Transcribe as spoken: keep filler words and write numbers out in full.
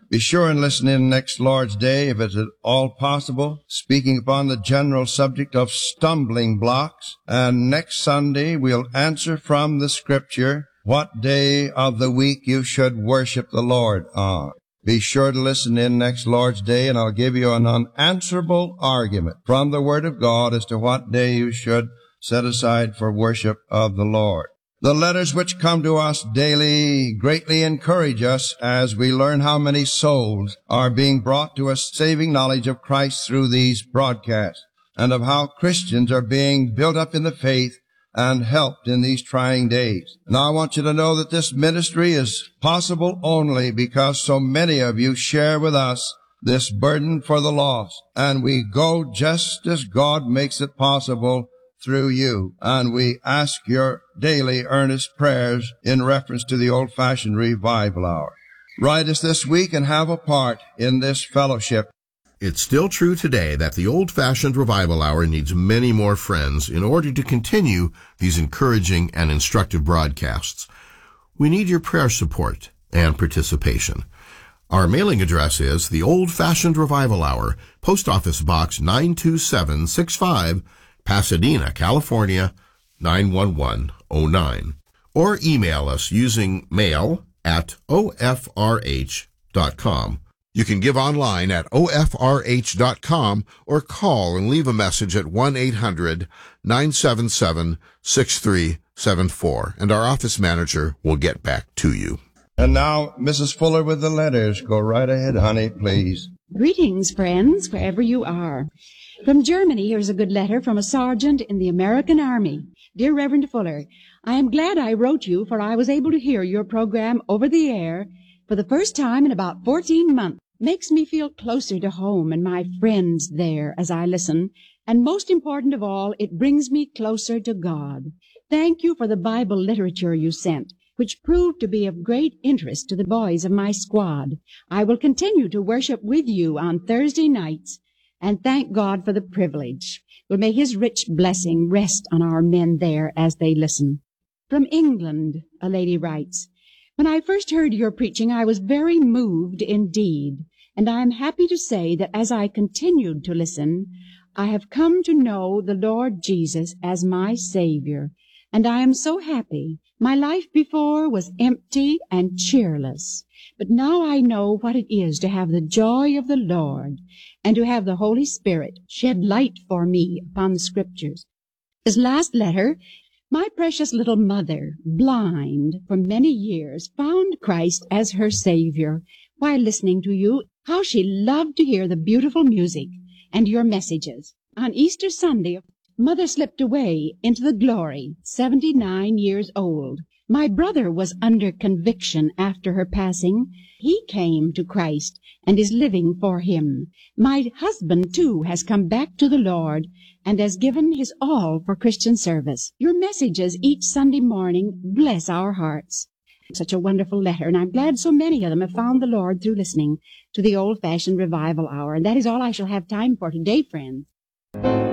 Be sure and listen in next Lord's Day, if it's at all possible, speaking upon the general subject of stumbling blocks. And next Sunday, we'll answer from the Scripture what day of the week you should worship the Lord on. Be sure to listen in next Lord's Day, and I'll give you an unanswerable argument from the Word of God as to what day you should set aside for worship of the Lord. The letters which come to us daily greatly encourage us as we learn how many souls are being brought to a saving knowledge of Christ through these broadcasts, and of how Christians are being built up in the faith and helped in these trying days. Now I want you to know that this ministry is possible only because so many of you share with us this burden for the lost, and we go just as God makes it possible through you, and we ask your daily earnest prayers in reference to the old-fashioned revival hour. Write us this week and have a part in this fellowship. It's still true today that the old-fashioned revival hour needs many more friends in order to continue these encouraging and instructive broadcasts. We need your prayer support and participation. Our mailing address is the Old-Fashioned Revival Hour, Post Office Box nine two seven six five, Pasadena, California, nine one one oh nine. Or email us using mail at O F R H dot com. You can give online at O F R H dot com or call and leave a message at one eight hundred nine seven seven six three seven four, and our office manager will get back to you. And now, Missus Fuller with the letters. Go right ahead, honey, please. Greetings, friends, wherever you are. From Germany, here's a good letter from a sergeant in the American Army. Dear Reverend Fuller, I am glad I wrote you, for I was able to hear your program over the air for the first time in about fourteen months. Makes me feel closer to home and my friends there as I listen, and most important of all, it brings me closer to God. Thank you for the Bible literature you sent, which proved to be of great interest to the boys of my squad. I will continue to worship with you on Thursday nights, and thank God for the privilege. Well, may His rich blessing rest on our men there as they listen. From England, a lady writes, when I first heard your preaching, I was very moved indeed, and I am happy to say that as I continued to listen, I have come to know the Lord Jesus as my Savior, and I am so happy. My life before was empty and cheerless, but now I know what it is to have the joy of the Lord, and to have the Holy Spirit shed light for me upon the Scriptures. This last letter, my precious little mother, blind for many years, found Christ as her Savior while listening to you. How she loved to hear the beautiful music and your messages. On Easter Sunday, Mother slipped away into the glory, seventy-nine years old. My brother was under conviction after her passing. He came to Christ and is living for Him. My husband, too, has come back to the Lord and has given his all for Christian service. Your messages each Sunday morning bless our hearts. Such a wonderful letter, and I'm glad so many of them have found the Lord through listening to the Old-Fashioned Revival Hour. And that is all I shall have time for today, friends.